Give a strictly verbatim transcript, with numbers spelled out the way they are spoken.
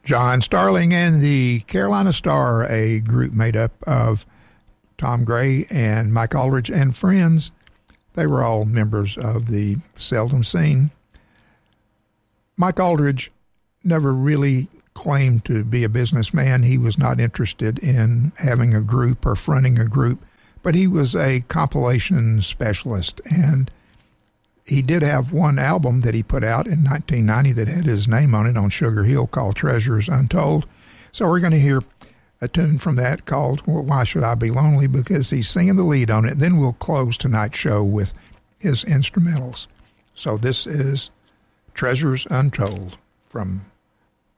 John Starling and the Carolina Star, a group made up of Tom Gray and Mike Aldridge and friends. They were all members of the Seldom Scene. Mike Aldridge never really claimed to be a businessman. He was not interested in having a group or fronting a group, but he was a compilation specialist, and he did have one album that he put out in nineteen ninety that had his name on it on Sugar Hill called Treasures Untold. So we're going to hear a tune from that called Why Should I Be Lonely, because he's singing the lead on it. Then we'll close tonight's show with his instrumentals. So this is Treasures Untold from